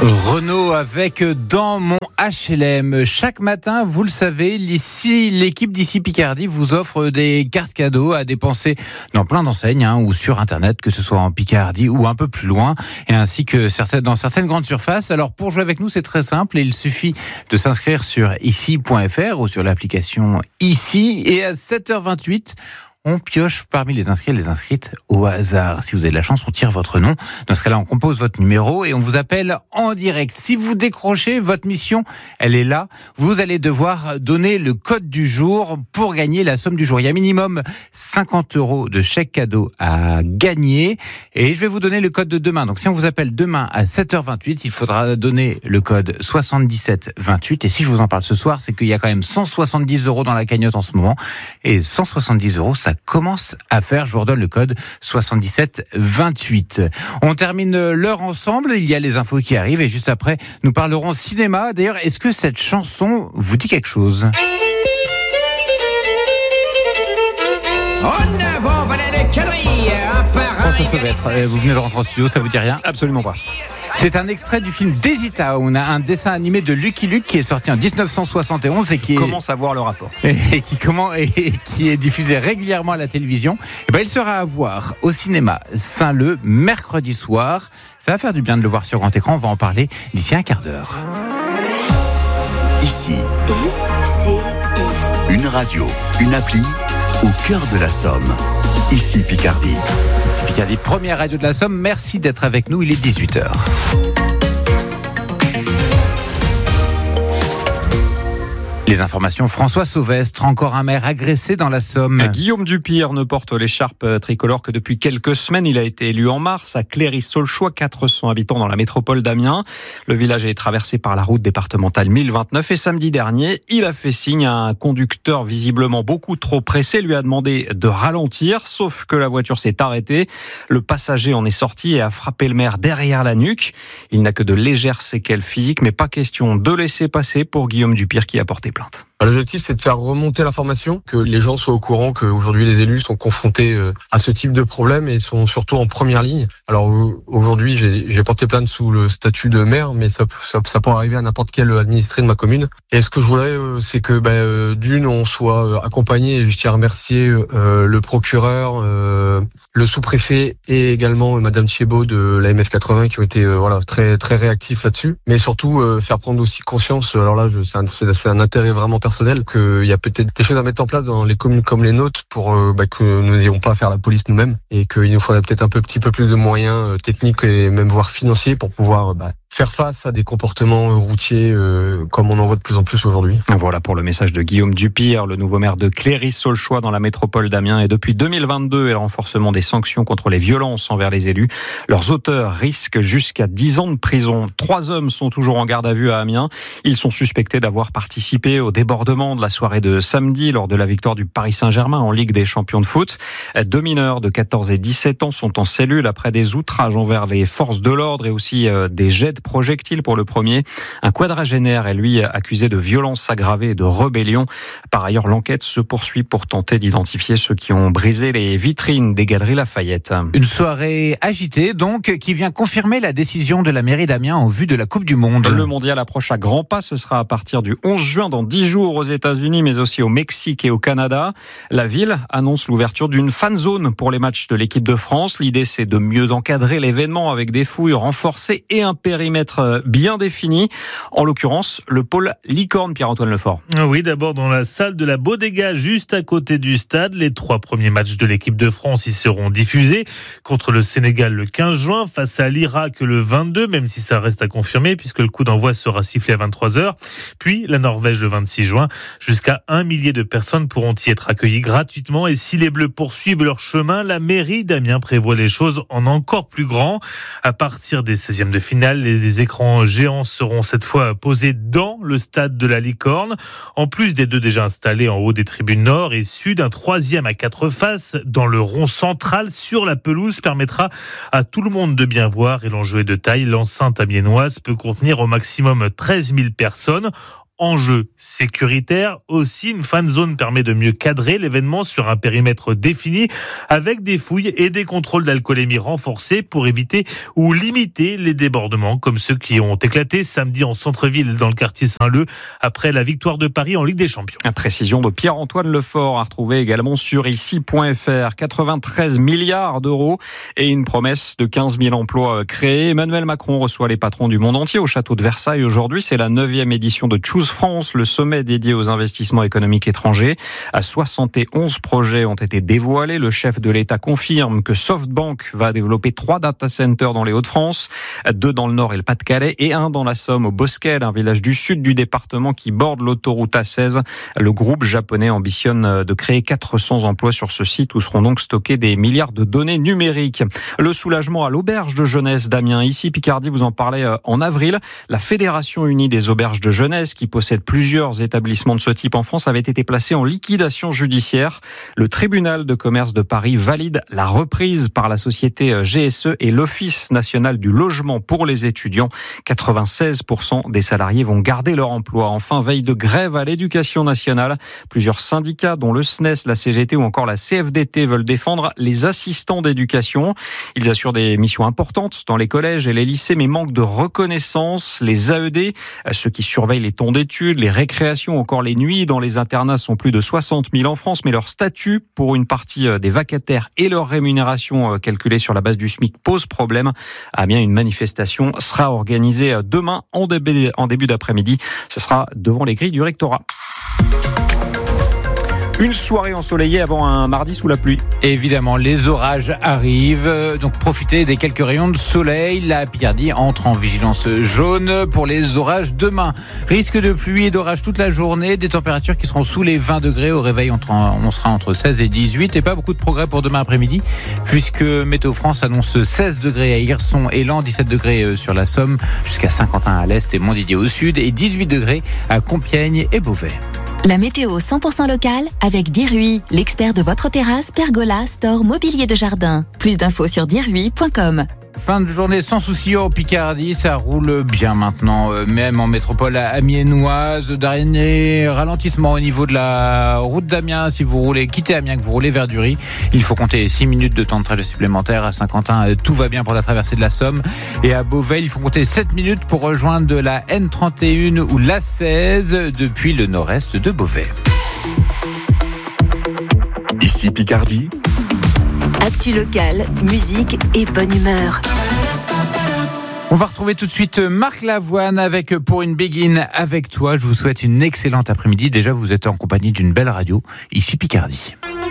Renault avec Dans mon HLM. Chaque matin, vous le savez, l'équipe d'ici Picardie vous offre des cartes cadeaux à dépenser dans plein d'enseignes ou sur Internet, que ce soit en Picardie ou un peu plus loin, et ainsi que dans certaines grandes surfaces. Alors pour jouer avec nous, c'est très simple. Il suffit de s'inscrire sur ici.fr ou sur l'application Ici. Et à 7h28, on pioche parmi les inscrits et les inscrites au hasard. Si vous avez de la chance, on tire votre nom. Dans ce cas-là, on compose votre numéro et on vous appelle en direct. Si vous décrochez, votre mission, elle est là. Vous allez devoir donner le code du jour pour gagner la somme du jour. Il y a minimum 50 € de chèque cadeau à gagner. Et je vais vous donner le code de demain. Donc si on vous appelle demain à 7h28, il faudra donner le code 7728. Et si je vous en parle ce soir, c'est qu'il y a quand même 170 € dans la cagnotte en ce moment. Et 170 €, ça commence à faire. Je vous redonne le code 7728. On termine l'heure ensemble. Il y a les infos qui arrivent et juste après, nous parlerons cinéma. D'ailleurs, est-ce que cette chanson vous dit quelque chose ? En avant, Valérie Quadrille, un par un. François Sauvêtre, vous venez de rentrer en studio, ça vous dit rien ? Absolument pas. C'est un extrait du film Daisy Town, un dessin animé de Lucky Luke qui est sorti en 1971 et qui commence à voir le rapport. Et qui est diffusé régulièrement à la télévision. Et il sera à voir au cinéma Saint-Leu mercredi soir. Ça va faire du bien de le voir sur grand écran. On va en parler d'ici un quart d'heure. Ici, une radio, une appli au cœur de la Somme. Ici Picardie. Ici Picardie, première radio de la Somme. Merci d'être avec nous, il est 18h. Les informations, François Sauvestre, encore un maire agressé dans la Somme. Guillaume Dupire ne porte l'écharpe tricolore que depuis quelques semaines. Il a été élu en mars à Cléry-Saulchois, 400 habitants dans la métropole d'Amiens. Le village est traversé par la route départementale 1029 et samedi dernier, il a fait signe à un conducteur visiblement beaucoup trop pressé, lui a demandé de ralentir, sauf que la voiture s'est arrêtée. Le passager en est sorti et a frappé le maire derrière la nuque. Il n'a que de légères séquelles physiques, mais pas question de laisser passer pour Guillaume Dupire qui a porté plainte. L'objectif, c'est de faire remonter l'information, que les gens soient au courant qu'aujourd'hui les élus sont confrontés à ce type de problème et sont surtout en première ligne. Alors aujourd'hui, j'ai porté plainte sous le statut de maire, mais ça peut arriver à n'importe quel administré de ma commune. Et ce que je voudrais, c'est que d'une, on soit accompagné, et je tiens à remercier le procureur, le sous-préfet et également Madame Thiebaud de la MF80 qui ont été très très réactifs là-dessus. Mais surtout faire prendre aussi conscience. Alors là, c'est un intérêt vraiment personnel, qu'il y a peut-être des choses à mettre en place dans les communes comme les nôtres pour que nous n'ayons pas à faire la police nous-mêmes et qu'il nous faudrait peut-être un petit peu plus de moyens techniques et même voire financiers pour pouvoir faire face à des comportements routiers comme on en voit de plus en plus aujourd'hui. Voilà pour le message de Guillaume Dupire, le nouveau maire de Cléry-Saulchois dans la métropole d'Amiens. Et depuis 2022 et le renforcement des sanctions contre les violences envers les élus, leurs auteurs risquent jusqu'à 10 ans de prison. 3 hommes sont toujours en garde à vue à Amiens. Ils sont suspectés d'avoir participé au débordement de la soirée de samedi lors de la victoire du Paris Saint-Germain en Ligue des champions de foot. 2 mineurs de 14 et 17 ans sont en cellule après des outrages envers les forces de l'ordre et aussi des jets de projectiles pour le premier. Un quadragénaire est lui accusé de violence aggravée et de rébellion. Par ailleurs, l'enquête se poursuit pour tenter d'identifier ceux qui ont brisé les vitrines des Galeries Lafayette. Une soirée agitée donc qui vient confirmer la décision de la mairie d'Amiens en vue de la Coupe du Monde. Le mondial approche à grands pas. Ce sera à partir du 11 juin dans 10 jours aux États-Unis mais aussi au Mexique et au Canada. La ville annonce l'ouverture d'une fan zone pour les matchs de l'équipe de France. L'idée, c'est de mieux encadrer l'événement avec des fouilles renforcées et un périmètre bien défini. En l'occurrence, le pôle Licorne, Pierre-Antoine Lefort. Oui, d'abord dans la salle de la Bodega, juste à côté du stade. Les 3 premiers matchs de l'équipe de France y seront diffusés. Contre le Sénégal le 15 juin, face à l'Irak le 22, même si ça reste à confirmer, puisque le coup d'envoi sera sifflé à 23h. Puis la Norvège le 26 juin. Jusqu'à 1 millier de personnes pourront y être accueillies gratuitement. Et si les Bleus poursuivent leur chemin, la mairie d'Amiens prévoit les choses en encore plus grand. À partir des 16e de finale, les écrans géants seront cette fois posés dans le stade de la Licorne. En plus des 2 déjà installés en haut des tribunes nord et sud, un 3e à 4 faces dans le rond central sur la pelouse permettra à tout le monde de bien voir. Et l'enjeu est de taille. L'enceinte amiénoise peut contenir au maximum 13 000 personnes. Enjeu sécuritaire. Aussi, une fan zone permet de mieux cadrer l'événement sur un périmètre défini avec des fouilles et des contrôles d'alcoolémie renforcés pour éviter ou limiter les débordements comme ceux qui ont éclaté samedi en centre-ville dans le quartier Saint-Leu après la victoire de Paris en Ligue des Champions. La précision de Pierre-Antoine Lefort à retrouver également sur ici.fr. 93 milliards d'euros et une promesse de 15 000 emplois créés. Emmanuel Macron reçoit les patrons du monde entier au château de Versailles aujourd'hui. C'est la 9e édition de Choose France, le sommet dédié aux investissements économiques étrangers. 71 projets ont été dévoilés. Le chef de l'État confirme que SoftBank va développer 3 data centers dans les Hauts-de-France, 2 dans le Nord et le Pas-de-Calais et 1 dans la Somme au Bosquel, un village du sud du département qui borde l'autoroute A16. Le groupe japonais ambitionne de créer 400 emplois sur ce site où seront donc stockés des milliards de données numériques. Le soulagement à l'auberge de jeunesse d'Amiens. Ici, Picardie, vous en parlez en avril. La Fédération unie des auberges de jeunesse, qui possède plusieurs établissements de ce type en France, avait été placée en liquidation judiciaire. Le tribunal de commerce de Paris valide la reprise par la société GSE et l'Office national du logement pour les étudiants. 96% des salariés vont garder leur emploi. Enfin, veille de grève à l'éducation nationale. Plusieurs syndicats, dont le SNES, la CGT ou encore la CFDT, veulent défendre les assistants d'éducation. Ils assurent des missions importantes dans les collèges et les lycées, mais manquent de reconnaissance. Les AED, ceux qui surveillent les temps d'études, les récréations, encore les nuits dans les internats, sont plus de 60 000 en France, mais leur statut pour une partie des vacataires et leur rémunération calculée sur la base du SMIC pose problème. À Amiens, une manifestation sera organisée demain en début d'après-midi. Ce sera devant les grilles du rectorat. Une soirée ensoleillée avant un mardi sous la pluie. Évidemment, les orages arrivent, donc profitez des quelques rayons de soleil. La Picardie entre en vigilance jaune pour les orages demain. Risque de pluie et d'orage toute la journée, des températures qui seront sous les 20 degrés. Au réveil, on sera entre 16 et 18 et pas beaucoup de progrès pour demain après-midi puisque Météo France annonce 16 degrés à Hirson et Laon, 17 degrés sur la Somme, jusqu'à Saint-Quentin à l'est et Montdidier au sud et 18 degrés à Compiègne et Beauvais. La météo 100% locale avec Dirui, l'expert de votre terrasse, pergola, store, mobilier de jardin. Plus d'infos sur dirui.com. Fin de journée sans souci en Picardie, ça roule bien maintenant, même en métropole amiénoise. Dernier ralentissement au niveau de la route d'Amiens. Si vous quittez Amiens, que vous roulez vers Dury, il faut compter 6 minutes de temps de trajet supplémentaire. À Saint-Quentin, tout va bien pour la traversée de la Somme. Et à Beauvais, il faut compter 7 minutes pour rejoindre la N31 ou l'A16 depuis le nord-est de Beauvais. Ici Picardie. Actu locale, musique et bonne humeur. On va retrouver tout de suite Marc Lavoine avec Pour une Begin avec toi. Je vous souhaite une excellente après-midi. Déjà, vous êtes en compagnie d'une belle radio, ici Picardie.